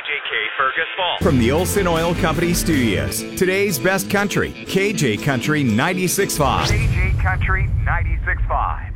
KJK Fergus Falls. From the Olson Oil Company Studios, today's best country, KJ Country 96.5. KJ Country 96.5.